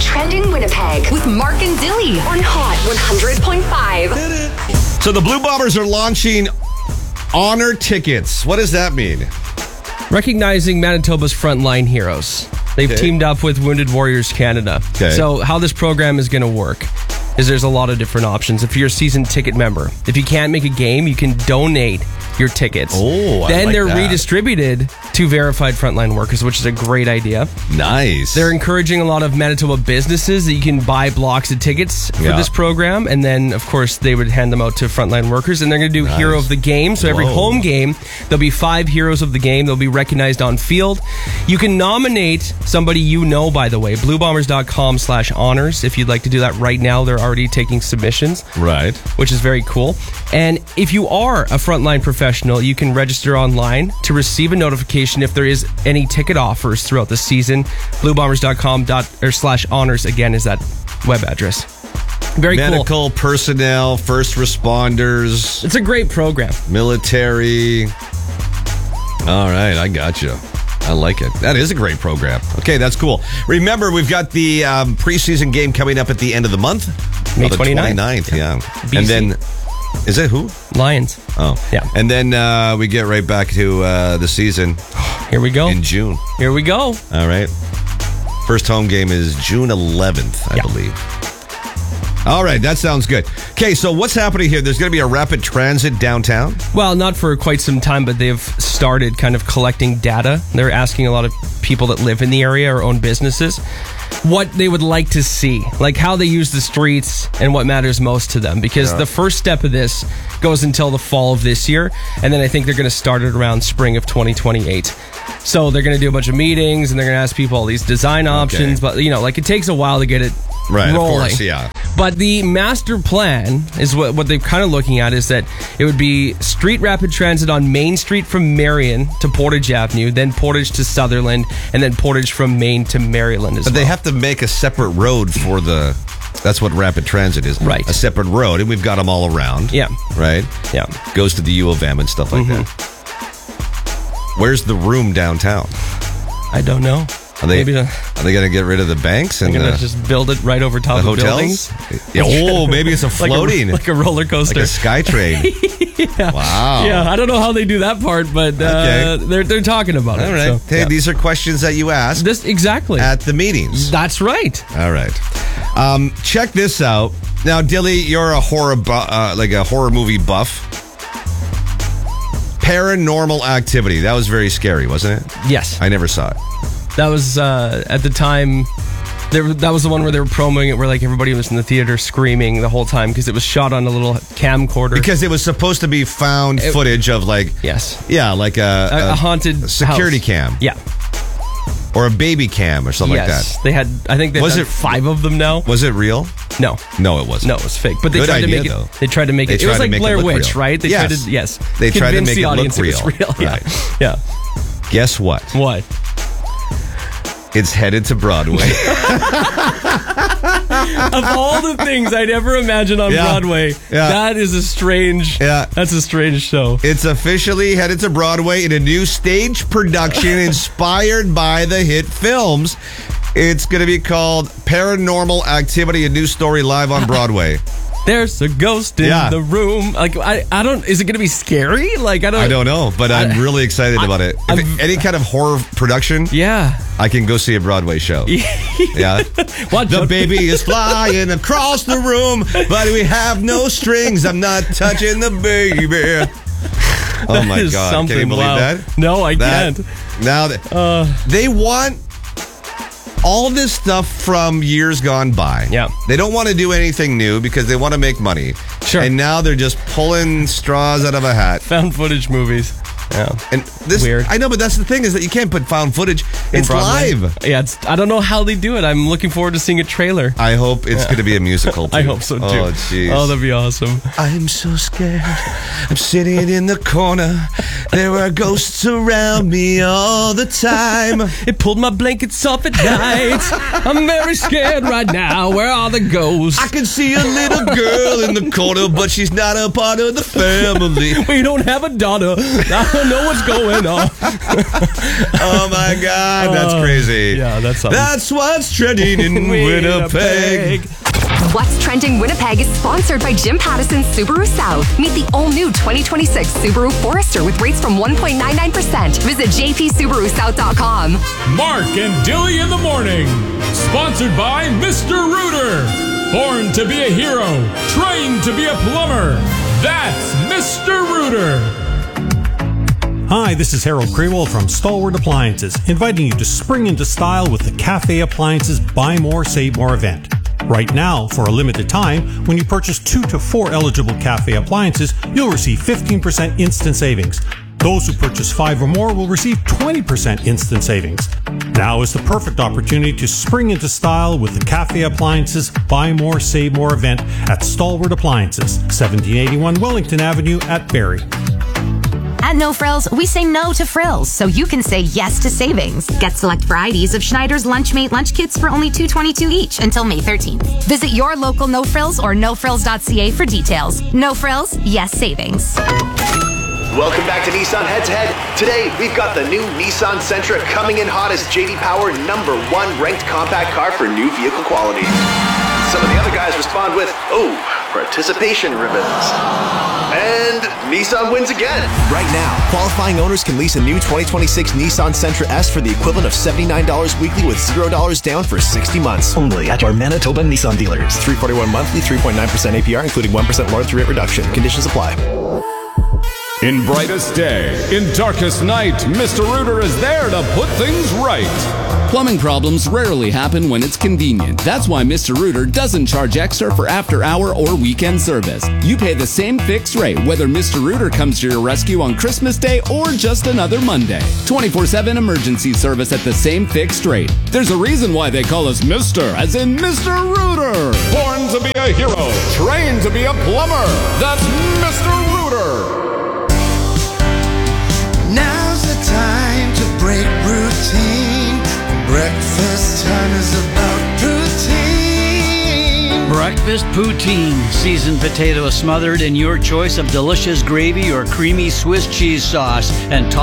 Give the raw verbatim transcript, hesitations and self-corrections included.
Trending Winnipeg with Mark and Dilly on Hot one hundred point five. So the Blue Bombers are launching Honor Tickets. What does that mean? Recognizing Manitoba's frontline heroes. They've Okay. teamed up with Wounded Warriors Canada. Okay. So how this program is going to work is there's a lot of different options. If you're a season ticket member, if you can't make a game, you can donate your tickets. Oh, I Then like they're that. redistributed to verified frontline workers, which is a great idea. Nice. They're encouraging a lot of Manitoba businesses that you can buy blocks of tickets for Yeah. this program. And then, of course, they would hand them out to frontline workers. And they're going to do Nice. Hero of the Game. So every Whoa. home game, there'll be five heroes of the game. They'll be recognized on field. You can nominate somebody you know, by the way. bluebombers.com slash honors. If you'd like to do that right now, they're already taking submissions. Right. Which is very cool. And if you are a frontline professional, you can register online to receive a notification if there is any ticket offers throughout the season. bluebombers.com dot or slash honors again is that web address. Very Medical cool. personnel, first responders, It's a great program. military. All right, I got you. I like it. That is a great program. Okay, that's cool. Remember, we've got the um, preseason game coming up at the end of the month. May Oh, the twenty-ninth. twenty-ninth, yeah. B C. And then, is it who? Lions. Oh. Yeah. And then uh, we get right back to uh, the season Here we go. in June. Here we go. All right. First home game is June eleventh, I Yeah. believe. All right, that sounds good. Okay, so what's happening here? There's going to be a rapid transit downtown. Well, not for quite some time, but they've started kind of collecting data. They're asking a lot of people that live in the area or own businesses what they would like to see, like how they use the streets and what matters most to them. Because Yeah. the first step of this goes until the fall of this year, and then I think they're going to start it around spring of twenty twenty-eight. So they're going to do a bunch of meetings, and they're going to ask people all these design options. But, you know, like it takes a while to get it Right, rolling. of course, yeah. But the master plan is what, what they're kind of looking at is that it would be street rapid transit on Main Street from Marion to Portage Avenue, then Portage to Sutherland, and then Portage from Maine to Maryland as But well. they have to make a separate road for the... That's what rapid transit is. Right. A separate road, and we've got them all around. Yeah. Right? Yeah. Goes to the U of M and stuff like Mm-hmm. that. Where's the room downtown? I don't know. Are they, Maybe the, are they going to get rid of the banks and they're going the, to just build it right over top the of hotels? buildings. Yeah, oh, maybe it's a Like a- floating. like a, roller coaster. Like a sky train. yeah. Wow. Yeah, I don't know how they do that part, but uh, Okay. they're they're talking about All it. right. so, Hey, yeah. these are questions that you ask This exactly. at the meetings. That's right. All right. Um, check this out. Now, Dilly, you're a horror, bu- uh, like a horror movie buff. Paranormal Activity. That was very scary, wasn't it? Yes. I never saw it. That was uh, at the time. There, that was the one where they were promoting it, where like everybody was in the theater screaming the whole time because it was shot on a little camcorder. Because it was supposed to be found It- footage of like, yes, yeah, like a, a, a haunted security house. cam. Yeah. Or a baby cam or something yes. like that. They had. I think they Was had it- five of them now. Was it real? No. No, it wasn't. No, it was fake. But they Good tried idea, to make though. it. They tried to make They it. It tried was to like make it Blair look Witch, real. right? They Yes. tried to. Yes. They tried to convince make the it look audience real. It was real. Yeah. Right. Yeah. Guess what? What? It's headed to Broadway. Of all the things I'd ever imagine on Yeah. Broadway, Yeah. that is a strange. Yeah. That's a strange show. It's officially headed to Broadway in a new stage production inspired by the hit films. It's going to be called Paranormal Activity, a new story live on Broadway. There's a ghost in Yeah. the room. Like I, I don't. Is it going to be scary? Like I don't. I don't know, but I'm I- really excited I- about it. If I'm- it- any kind of horror production, Yeah. I can go see a Broadway show. Yeah. Watch The out. baby is flying across the room, but we have no strings. I'm not touching the baby. Oh That my is God. something. Can you believe Wow. that? No, I That- can't. Now that Uh, they want all this stuff from years gone by. Yeah. They don't want to do anything new because they want to make money. Sure. And now they're just pulling straws out of a hat. found footage movies. Yeah. And this, Weird. I know, but that's the thing is that you can't put found footage. In It's Broadway. live. Yeah, it's, I don't know how they do it. I'm looking forward to seeing a trailer. I hope it's going to be a musical. Too. I hope so too. Oh, jeez. Oh, that'd be awesome. I'm so scared. I'm sitting in the corner. There are ghosts around me all the time. It pulled my blankets off at night. I'm very scared right now. Where are the ghosts? I can see a little girl in the corner, but she's not a part of the family. We don't have a daughter. don't know what's going on. Oh my God, that's crazy. Yeah, that's something. That's what's trending in Winnipeg. What's Trending Winnipeg is sponsored by Jim Pattison Subaru South. Meet the all-new twenty twenty-six Subaru Forester with rates from one point nine nine percent. Visit j p subaru south dot com. Mark and Dilly in the morning. Sponsored by Mister Rooter. Born to be a hero, trained to be a plumber. That's Mister Rooter. Hi, this is Harold Crewell from Stalwart Appliances, inviting you to spring into style with the Cafe Appliances Buy More, Save More event. Right now, for a limited time, when you purchase two to four eligible Cafe appliances, you'll receive fifteen percent instant savings. Those who purchase five or more will receive twenty percent instant savings. Now is the perfect opportunity to spring into style with the Cafe Appliances Buy More, Save More event at Stalwart Appliances, seventeen eighty-one Wellington Avenue at Barrie. At No Frills, we say no to frills, so you can say yes to savings. Get select varieties of Schneider's Lunchmate lunch kits for only two dollars and twenty-two cents each until May thirteenth. Visit your local No Frills or no frills dot c a for details. No Frills, yes savings. Welcome back to Nissan Head to Head. Today, we've got the new Nissan Sentra coming in hot as J D Power number one ranked compact car for new vehicle quality. Some of the other guys respond with, oh, participation ribbons. And Nissan wins again. Right now, qualifying owners can lease a new twenty twenty-six Nissan Sentra S for the equivalent of seventy-nine dollars weekly with zero dollars down for sixty months. Only at your Manitoba Nissan dealers. three forty-one monthly, three point nine percent A P R, including one percent loan through rate reduction. Conditions apply. In brightest day, in darkest night, Mister Rooter is there to put things right. Plumbing problems rarely happen when it's convenient. That's why Mister Rooter doesn't charge extra for after-hour or weekend service. You pay the same fixed rate whether Mister Rooter comes to your rescue on Christmas Day or just another Monday. twenty-four seven emergency service at the same fixed rate. There's a reason why they call us Mister, as in Mister Rooter. Born to be a hero, trained to be a plumber. That's Mister Rooter. Now's the time to break routine. Breakfast time is about poutine. Breakfast poutine. Seasoned potato smothered in your choice of delicious gravy or creamy Swiss cheese sauce and topped